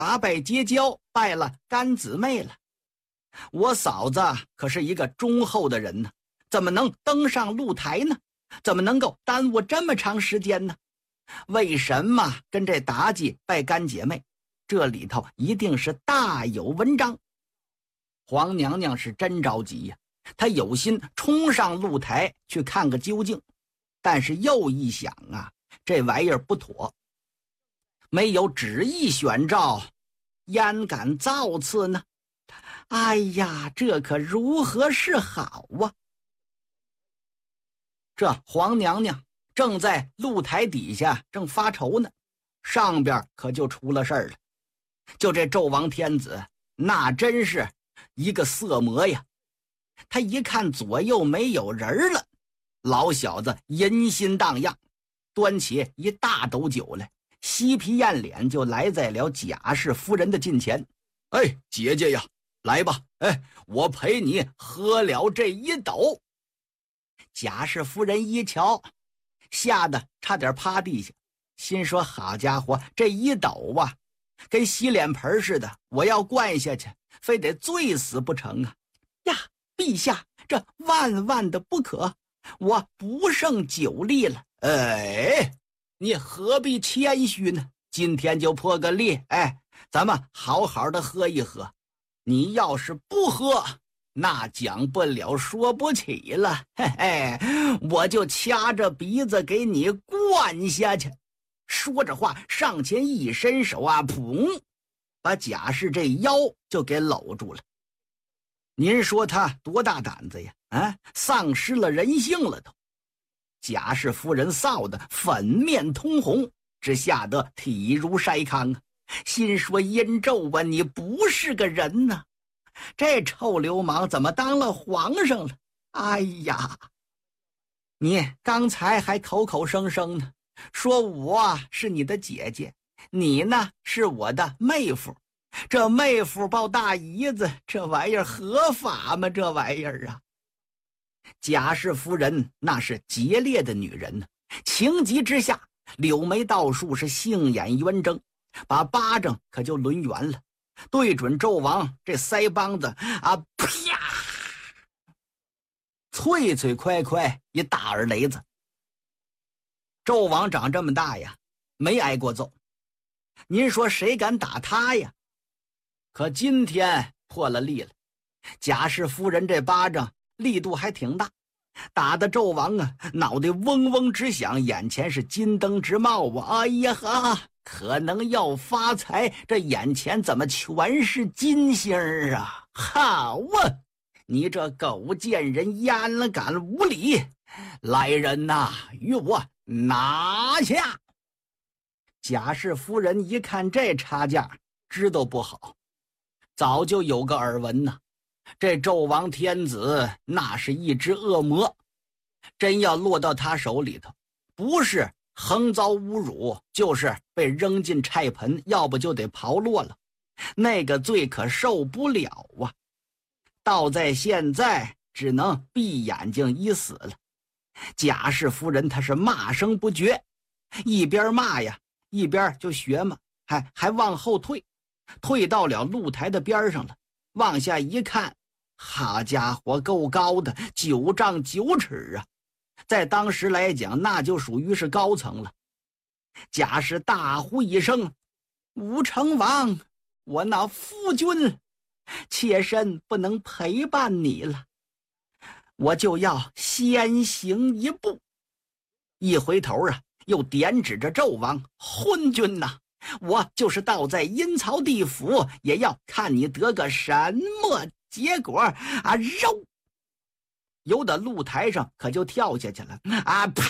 打败结交，拜了干姊妹了。我嫂子可是一个忠厚的人呢，怎么能登上露台呢？怎么能够耽误这么长时间呢？为什么跟这妲己拜干姐妹？这里头一定是大有文章。皇娘娘是真着急呀，她有心冲上露台去看个究竟，但是又一想啊，这玩意儿不妥，没有旨意选召，焉敢造次呢？哎呀，这可如何是好啊？这皇娘娘正在露台底下正发愁呢，上边可就出了事儿了。就这纣王天子，那真是一个色魔呀！他一看左右没有人了，老小子淫心荡漾，端起一大斗酒来，嬉皮艳脸就来在了贾氏夫人的近前。哎，姐姐呀，来吧，哎，我陪你喝了这一斗。贾氏夫人一瞧，吓得差点趴地下，心说好家伙，这一斗啊，跟洗脸盆似的，我要灌下去，非得醉死不成啊！呀，陛下，这万万的不可，我不胜酒力了。哎，你何必谦虚呢？今天就破个例，哎，咱们好好的喝一喝。你要是不喝，那讲不了说不起了，嘿嘿，我就掐着鼻子给你灌下去。说着话，上前一伸手啊，砰，把贾氏这腰就给搂住了。您说他多大胆子呀？啊，丧失了人性了都。贾氏夫人臊得粉面通红，只吓得体如筛糠啊，心说殷纣啊，你不是个人呐，这臭流氓怎么当了皇上了？哎呀，你刚才还口口声声呢，说我是你的姐姐，你呢是我的妹夫，这妹夫抱大姨子，这玩意儿合法吗？这玩意儿啊！贾氏夫人那是劫烈的女人呢，情急之下，柳眉倒竖，是杏眼圆睁，把巴掌可就抡圆了，对准纣王这腮帮子啊，啪！脆脆快快一大耳雷子。纣王长这么大呀，没挨过揍，您说谁敢打他呀？可今天破了例了，贾氏夫人这巴掌力度还挺大，打得纣王啊脑袋嗡嗡直响，眼前是金灯直冒啊！哎呀哈，可能要发财，这眼前怎么全是金星啊？好啊，你这狗贱人，焉敢无礼！来人呐，与我拿下！贾氏夫人一看这差价，知道不好，早就有个耳闻呐。这纣王天子那是一只恶魔，真要落到他手里头，不是横遭侮辱，就是被扔进菜盆，要不就得刨落了，那个罪可受不了啊！倒在现在只能闭眼睛一死了。贾氏夫人她是骂声不绝，一边骂呀一边就学嘛，还往后退，退到了露台的边上了，往下一看，好家伙，够高的，9丈9尺啊，在当时来讲那就属于是高层了。贾氏大呼一声：武成王，我那夫君妾身不能陪伴你了，我就要先行一步。一回头啊，又点指着纣王：昏君呐，我就是倒在阴曹地府，也要看你得个什么结果啊！肉由得露台上可就跳下去了啊！啪，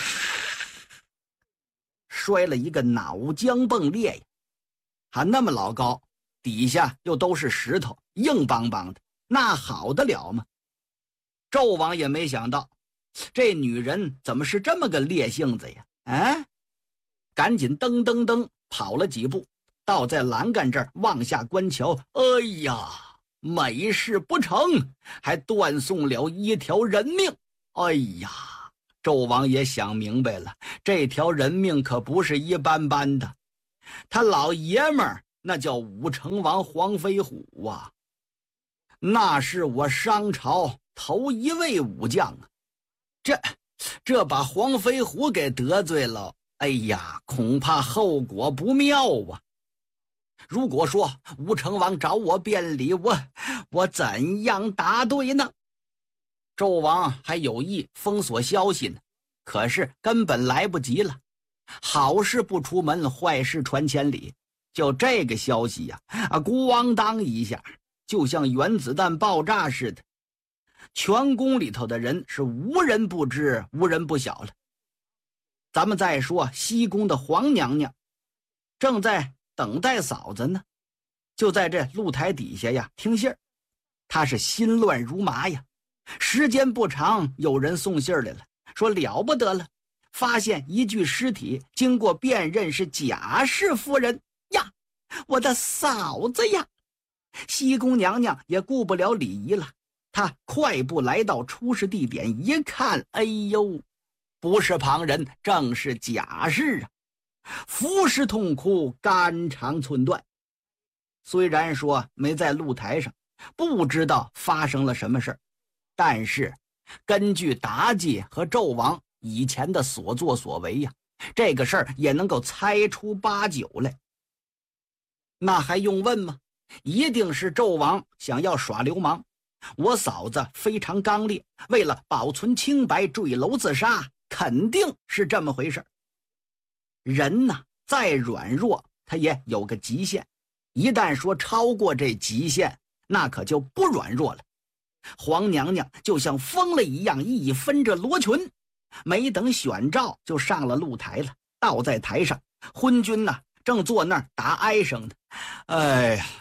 摔了一个脑浆迸裂呀！还那么老高，底下又都是石头，硬邦邦的，那好得了吗？纣王也没想到，这女人怎么是这么个烈性子呀？啊！赶紧噔噔噔跑了几步，倒在栏杆这儿往下观瞧。哎呀，美事不成，还断送了一条人命。哎呀，纣王也想明白了，这条人命可不是一般般的，他老爷们儿那叫武成王黄飞虎啊，那是我商朝头一位武将啊。这把黄飞虎给得罪了，哎呀，恐怕后果不妙啊。如果说武成王找我辩理，我怎样答对呢？纣王还有意封锁消息呢，可是根本来不及了。好事不出门，坏事传千里。就这个消息呀，咣当一下，就像原子弹爆炸似的，全宫里头的人是无人不知，无人不晓了。咱们再说西宫的皇娘娘，正在等待嫂子呢，就在这露台底下呀听信儿。她是心乱如麻呀。时间不长，有人送信儿来了，说了不得了，发现一具尸体，经过辨认是贾氏夫人呀，我的嫂子呀。西宫娘娘也顾不了礼仪了，她快步来到出事地点，一看，哎呦，不是旁人，正是贾氏啊。伏尸痛哭，肝肠寸断。虽然说没在露台上，不知道发生了什么事儿，但是根据妲己和纣王以前的所作所为呀，这个事儿也能够猜出八九来。那还用问吗？一定是纣王想要耍流氓。我嫂子非常刚烈，为了保存清白坠楼自杀，肯定是这么回事。人呢，再软弱他也有个极限，一旦说超过这极限，那可就不软弱了。皇娘娘就像疯了一样，一分着罗裙，没等选召就上了露台了。倒在台上，昏君呢正坐那儿打哀声呢。哎呀，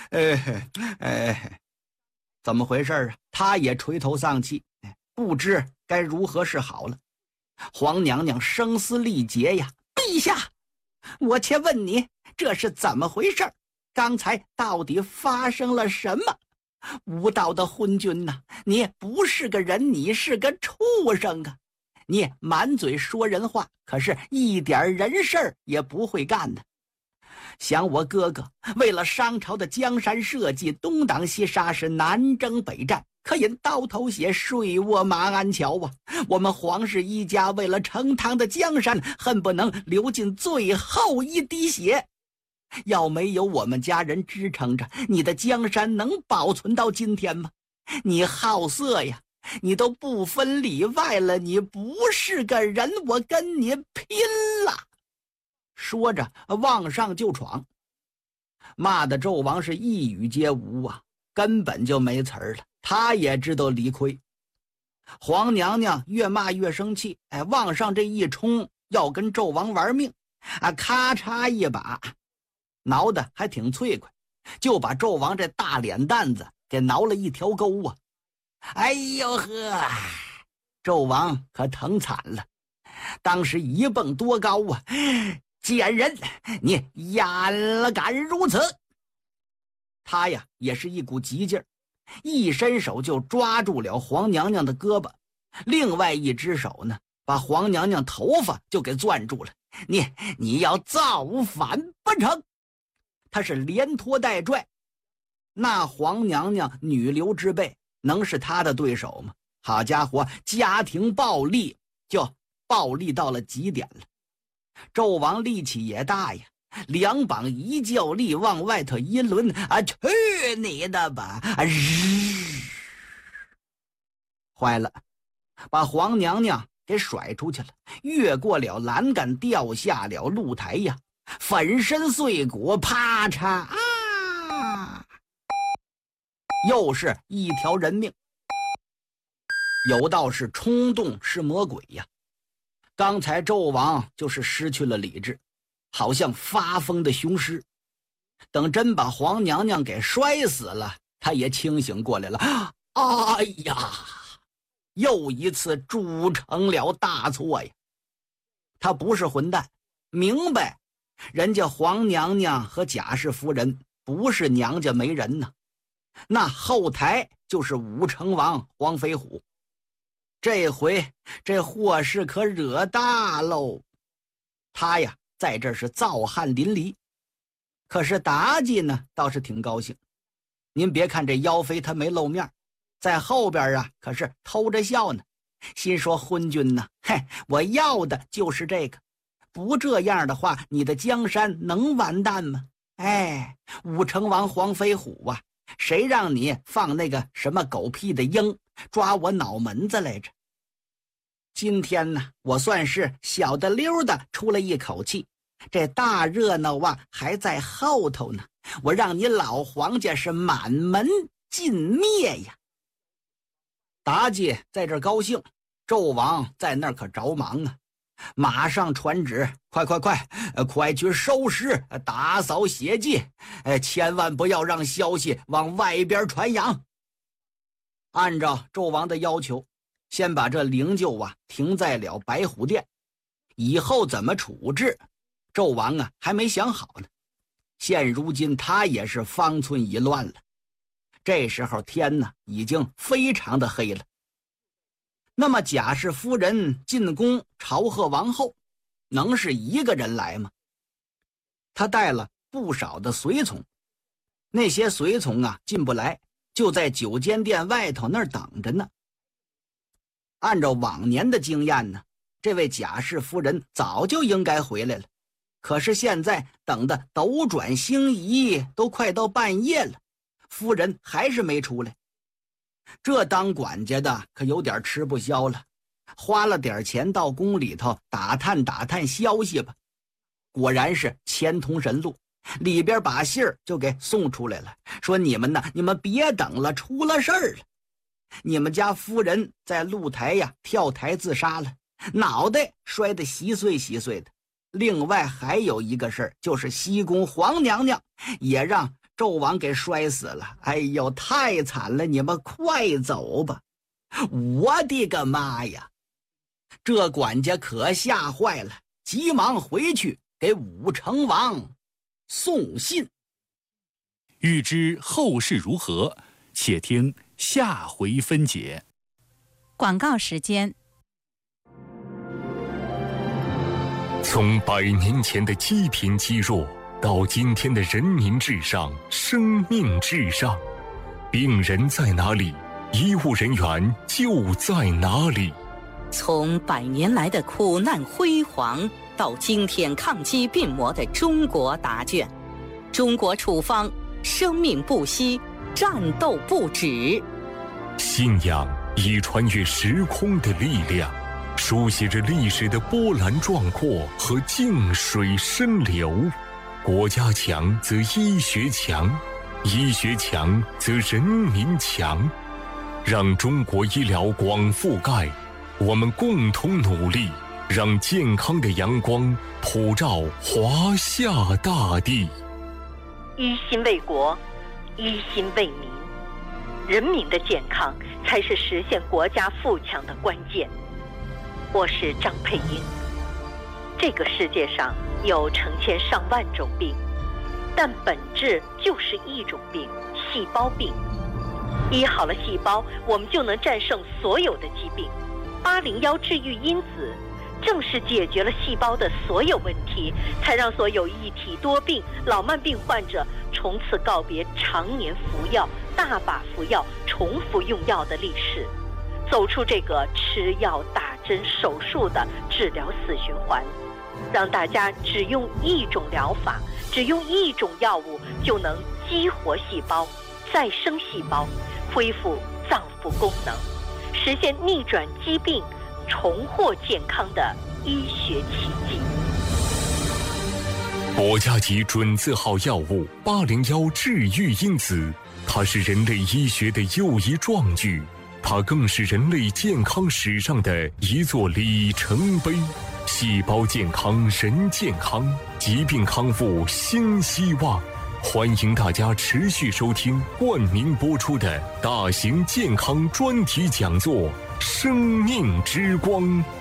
怎么回事啊？他也垂头丧气，不知该如何是好了。皇娘娘声嘶力竭呀：“陛下，我且问你，这是怎么回事？刚才到底发生了什么？无道的昏君呐，你不是个人，你是个畜生啊！你满嘴说人话，可是一点人事儿也不会干的。想我哥哥为了商朝的江山社稷，东挡西杀，是南征北战，可因刀头血，睡卧马鞍桥啊！我们皇室一家为了成唐的江山，恨不能流尽最后一滴血。要没有我们家人支撑着，你的江山能保存到今天吗？你好色呀，你都不分里外了，你不是个人，我跟你拼了！”说着往上就闯，骂的纣王是一语皆无啊，根本就没词儿了。他也知道理亏。皇娘娘越骂越生气，往上这一冲，要跟纣王玩命啊！咔嚓一把挠得还挺脆快，就把纣王这大脸蛋子给挠了一条沟啊！哎呦呵，纣王可疼惨了，当时一蹦多高啊！贱人，你焉敢如此！他呀也是一股急劲儿，一伸手就抓住了皇娘娘的胳膊，另外一只手呢把皇娘娘头发就给攥住了。你要造反不成？他是连拖带拽，那皇娘娘女流之辈能是他的对手吗？好家伙，家庭暴力就暴力到了极点了。纣王力气也大呀，两膀一较力往外头一抡啊，去你的吧！坏了，把皇娘娘给甩出去了，越过了栏杆，掉下了露台呀，粉身碎骨，啪嚓啊！又是一条人命。有道是冲动是魔鬼呀，刚才纣王就是失去了理智，好像发疯的雄狮。等真把皇娘娘给摔死了，他也清醒过来了。哎呀，又一次铸成了大错呀！他不是混蛋，明白人家皇娘娘和贾氏夫人不是娘家没人呢，那后台就是武成王黄飞虎。这回这祸事可惹大喽！他呀在这是造汗淋漓。 可是妲己呢，倒是挺高兴。您别看这妖妃她没露面，在后边啊可是偷着笑呢，心说昏君呢，我要的就是这个，不这样的话，你的江山能完蛋吗？武成王黄飞虎啊，谁让你放那个什么狗屁的鹰抓我脑门子来着？今天呢，我算是小的溜的出了一口气，这大热闹啊还在后头呢，我让你老黄家是满门尽灭呀！妲己在这高兴，纣王在那儿可着忙啊，马上传旨，快去收尸，打扫血迹，千万不要让消息往外边传扬。按照纣王的要求，先把这灵柩啊停在了白虎殿，以后怎么处置，纣王啊还没想好呢。现如今他也是方寸已乱了。这时候天呢已经非常的黑了。那么贾氏夫人进宫朝贺王后，能是一个人来吗？他带了不少的随从，那些随从啊进不来，就在九间殿外头那儿等着呢。按照往年的经验呢，这位贾氏夫人早就应该回来了，可是现在等的斗转星移，都快到半夜了，夫人还是没出来。这当管家的可有点吃不消了，花了点钱到宫里头打探消息吧。果然是前通神路，里边把信儿就给送出来了，说你们别等了，出了事儿了。你们家夫人在露台呀跳台自杀了，脑袋摔得稀碎的。另外还有一个事儿，就是西宫皇娘娘也让纣王给摔死了。哎呦，太惨了，你们快走吧！我的个妈呀！这管家可吓坏了，急忙回去给武成王送信。 欲知后事如何，且听下回分解。 广告时间。 从100年前的积贫积弱，到今天的人民至上、生命至上，病人在哪里，医务人员就在哪里。 从100年来的苦难辉煌，到今天抗击病魔的中国答卷，中国处方，生命不息，战斗不止。 信仰以穿越时空的力量，书写着历史的波澜壮阔和静水深流。国家强则医学强，医学强则人民强。让中国医疗广覆盖，我们共同努力，让健康的阳光普照华夏大地。 一心为国，一心为民，人民的健康才是实现国家富强的关键。我是张佩英。这个世界上有成千上万种病，但本质就是一种病——细胞病。医好了细胞，我们就能战胜所有的疾病。801治愈因子正是解决了细胞的所有问题，才让所有一体多病、老慢病患者从此告别常年服药、大把服药、重复用药的历史，走出这个吃药、打针、手术的治疗死循环，让大家只用一种疗法，只用一种药物就能激活细胞、再生细胞，恢复脏腑功能，实现逆转疾病、重获健康的医学奇迹。 国家级准字号药物801治愈因子，它是人类医学的又一壮举，它更是人类健康史上的一座里程碑。细胞健康人健康，疾病康复新希望。欢迎大家持续收听冠名播出的大型健康专题讲座《生命之光》。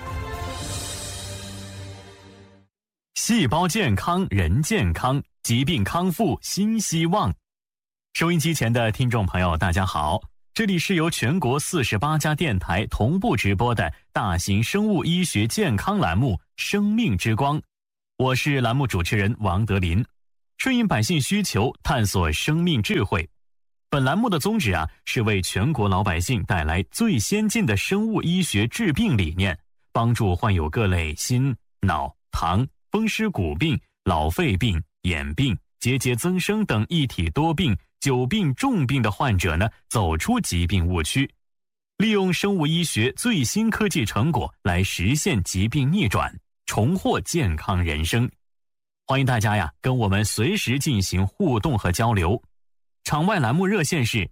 细胞健康人健康，疾病康复新希望。收音机前的听众朋友大家好，这里是由全国48家电台同步直播的大型生物医学健康栏目《生命之光》，我是栏目主持人王德林。 顺应百姓需求，探索生命智慧。本栏目的宗旨是为全国老百姓带来最先进的生物医学治病理念，帮助患有各类心、脑、糖、风湿骨病、老肺病、眼病、结节增生等一体多病、久病重病的患者走出疾病误区，利用生物医学最新科技成果来实现疾病逆转，重获健康人生。欢迎大家跟我们随时进行互动和交流。场外栏目热线是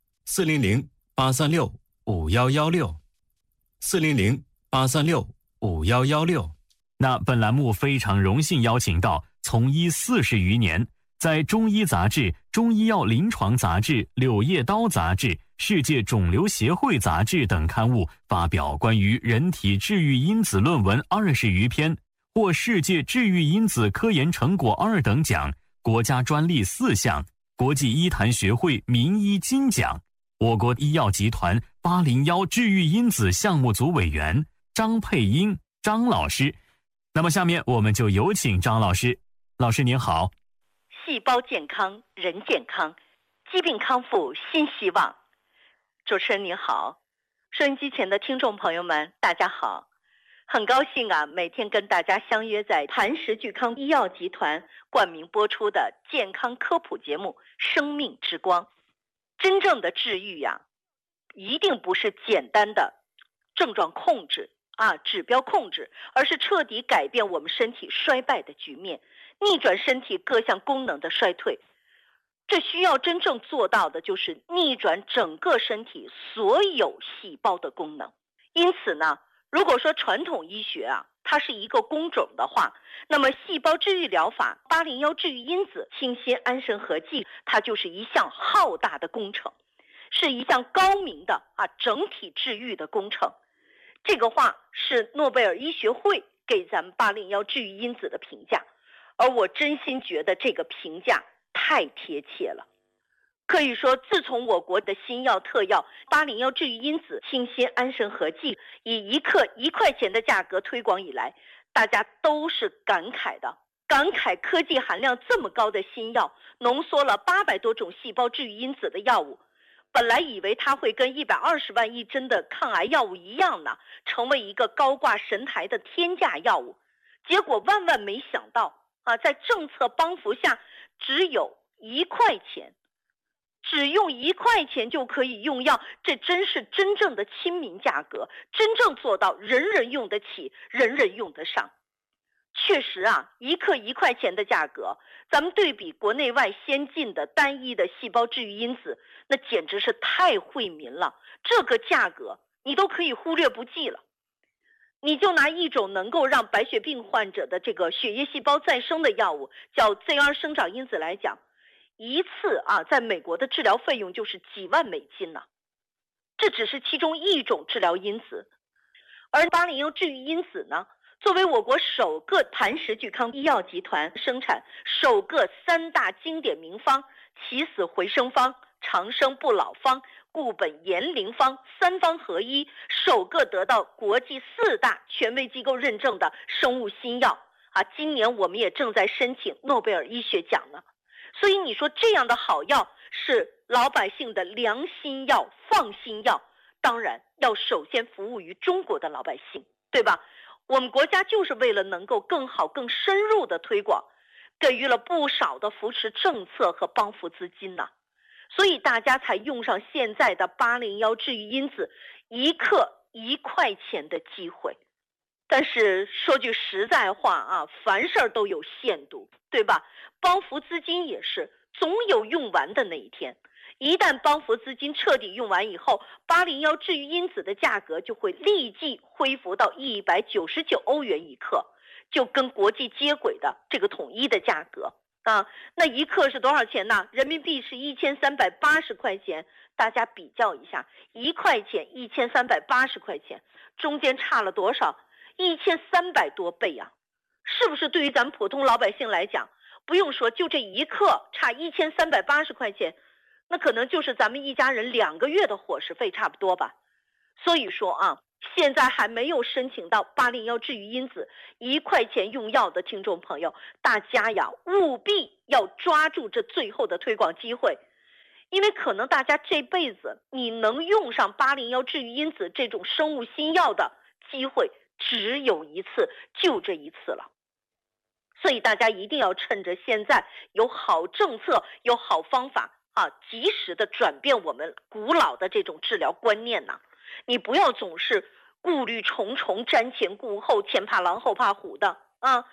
400-836-5116，400-836-5116。 那本栏目非常荣幸邀请到从医40余年，在中医杂志、中医药临床杂志、柳叶刀杂志、世界肿瘤协会杂志等刊物发表关于人体治愈因子论文20余篇，获世界治愈因子科研成果2等奖，国家专利4项，国际医坛学会名医金奖，我国医药集团801治愈因子项目组委员张佩英张老师。那么下面我们就有请张老师。老师您好。 细胞健康人健康，疾病康复新希望。主持人您好，收音机前的听众朋友们大家好，很高兴每天跟大家相约在磐石巨康医药集团冠名播出的健康科普节目生命之光。真正的治愈一定不是简单的症状控制指标控制，而是彻底改变我们身体衰败的局面，逆转身体各项功能的衰退。这需要真正做到的就是逆转整个身体所有细胞的功能。因此呢，如果说传统医学它是一个工种的话，那么细胞治愈疗法801治愈因子清新安神合剂，它就是一项浩大的工程，是一项高明的整体治愈的工程。这个话是诺贝尔医学会给咱们801治愈因子的评价，而我真心觉得这个评价太贴切了。可以说，自从我国的新药特药801治愈因子清新安神合剂以1克1块钱的价格推广以来，大家都是感慨的，感慨科技含量这么高的新药，浓缩了800多种细胞治愈因子的药物，本来以为它会跟120万一针的抗癌药物一样呢，成为一个高挂神台的天价药物，结果万万没想到在政策帮扶下，只有1块钱，只用1块钱就可以用药，这真是真正的亲民价格，真正做到人人用得起，人人用得上。确实1克1块钱的价格，咱们对比国内外先进的单一的细胞治愈因子，那简直是太惠民了。这个价格你都可以忽略不计了。你就拿一种能够让白血病患者的这个血液细胞再生的药物叫 ZR 生长因子来讲，一次在美国的治疗费用就是几万美金呢。这只是其中一种治疗因子。而801治愈因子呢，作为我国首个磐石巨康医药集团生产首个3大经典名方起死回生方、长生不老方、固本延龄方3方合一，首个得到国际4大权威机构认证的生物新药今年我们也正在申请诺贝尔医学奖呢。所以你说这样的好药是老百姓的良心药、放心药，当然要首先服务于中国的老百姓，对吧？我们国家就是为了能够更好更深入的推广，给予了不少的扶持政策和帮扶资金呢。所以大家才用上现在的801治愈因子1克1块钱的机会。但是说句实在话凡事都有限度，对吧？帮扶资金也是总有用完的那一天。一旦帮扶资金彻底用完以后，801治愈因子的价格就会立即恢复到199欧元1克，就跟国际接轨的这个统一的价格那1克是多少钱呢？人民币是1380块钱，大家比较一下，1块钱1380块钱，中间差了多少？1300多倍是不是对于咱们普通老百姓来讲，不用说，就这1克差1380块钱，那可能就是咱们一家人2个月的伙食费差不多吧。所以说现在还没有申请到801治愈因子1块钱用药的听众朋友，大家呀务必要抓住这最后的推广机会，因为可能大家这辈子你能用上801治愈因子这种生物新药的机会只有一次，就这一次了。所以大家一定要趁着现在有好政策、有好方法及时的转变我们古老的这种治疗观念呐。你不要总是顾虑重重，瞻前顾后，前怕狼后怕虎的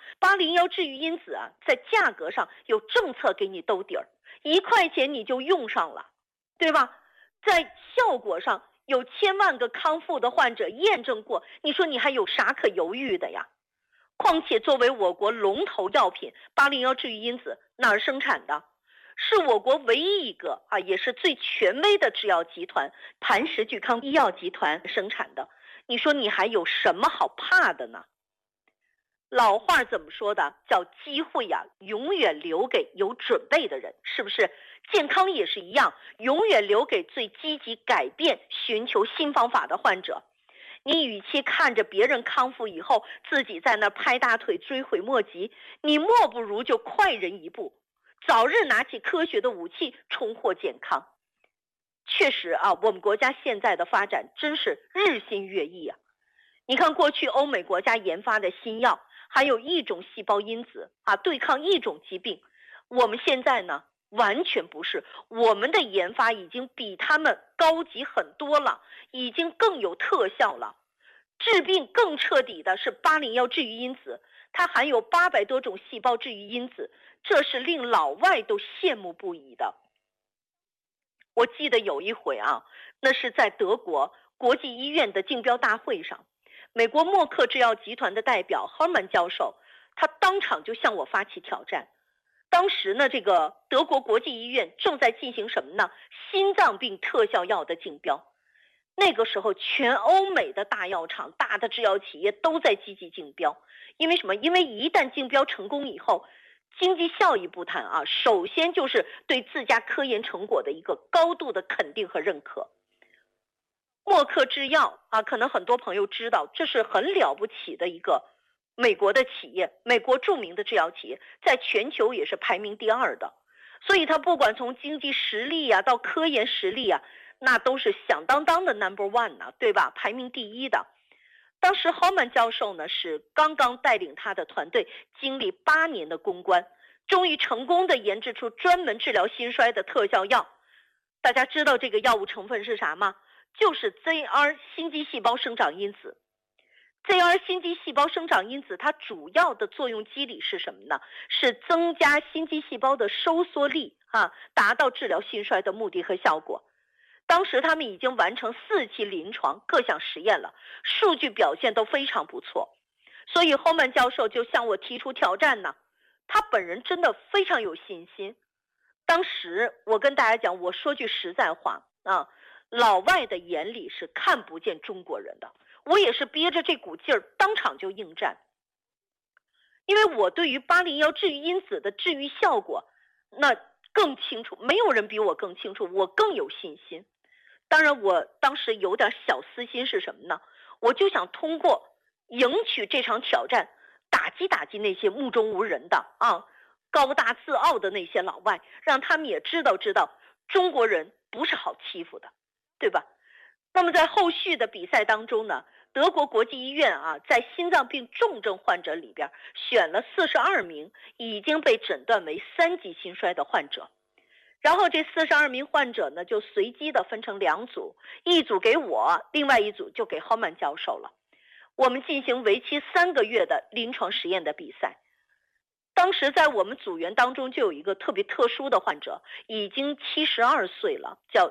801治愈因子在价格上有政策给你兜底儿，1块钱你就用上了，对吧？在效果上有千万个康复的患者验证过，你说你还有啥可犹豫的呀？况且作为我国龙头药品801治愈因子哪儿生产的？是我国唯一一个也是最权威的制药集团磐石聚康医药集团生产的，你说你还有什么好怕的呢？老话怎么说的？叫机会永远留给有准备的人，是不是？健康也是一样，永远留给最积极改变、寻求新方法的患者。你与其看着别人康复以后自己在那拍大腿追悔莫及，你莫不如就快人一步，早日拿起科学的武器重获健康。确实我们国家现在的发展真是日新月异你看过去欧美国家研发的新药，还有一种细胞因子对抗一种疾病，我们现在呢完全不是，我们的研发已经比他们高级很多了，已经更有特效了。治病更彻底的是801治愈因子，它含有800多种细胞治愈因子，这是令老外都羡慕不已的。我记得有一回那是在德国国际医院的竞标大会上，美国默克制药集团的代表 Herman 教授，他当场就向我发起挑战。当时呢，这个德国国际医院正在进行什么呢？心脏病特效药的竞标。那个时候全欧美的大药厂、大的制药企业都在积极竞标。因为什么？因为一旦竞标成功以后，经济效益不谈首先就是对自家科研成果的一个高度的肯定和认可。默克制药可能很多朋友知道，这是很了不起的一个美国的企业，美国著名的制药企业，在全球也是排名第2的。所以它不管从经济实力到科研实力那都是响当当的 No.1 对吧？排名第1的。当时豪曼教授呢是刚刚带领他的团队经历8年的攻关，终于成功的研制出专门治疗心衰的特效药。大家知道这个药物成分是啥吗？就是 ZR 心肌细胞生长因子。ZR 心肌细胞生长因子它主要的作用机理是什么呢？是增加心肌细胞的收缩力达到治疗心衰的目的和效果。当时他们已经完成4期临床各项实验了，数据表现都非常不错。所以侯曼教授就向我提出挑战呢，他本人真的非常有信心。当时我跟大家讲，我说句实在话老外的眼里是看不见中国人的，我也是憋着这股劲儿当场就应战。因为我对于801治愈因子的治愈效果那更清楚，没有人比我更清楚，我更有信心。当然我当时有点小私心是什么呢？我就想通过赢取这场挑战，打击那些目中无人的高大自傲的那些老外，让他们也知道中国人不是好欺负的，对吧？那么在后续的比赛当中呢，德国国际医院在心脏病重症患者里边选了42名已经被诊断为3级心衰的患者，然后这42名患者呢就随机的分成2组，一组给我，另外一组就给豪曼教授了。我们进行为期3个月的临床实验的比赛。当时在我们组员当中就有一个特别特殊的患者，已经72岁了，叫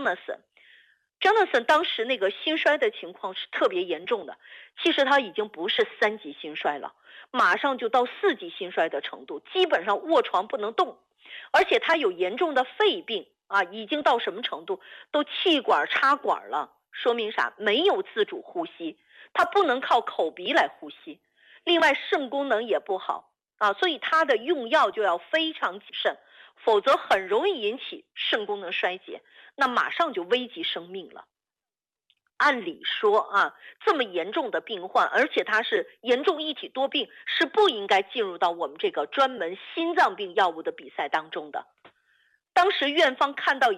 Jonathan 当时那个心衰的情况是特别严重的，其实他已经不是3级心衰了，马上就到4级心衰的程度，基本上卧床不能动，而且他有严重的肺病已经到什么程度，都气管插管了，说明啥？没有自主呼吸，他不能靠口鼻来呼吸，另外肾功能也不好所以他的用药就要非常谨慎，否则很容易引起肾功能衰竭，那马上就危及生命了。 按理说啊，这么严重的病患，而且他是严重一体多病，是不应该进入到我们这个专门心脏病药物的比赛当中的。当时院方看到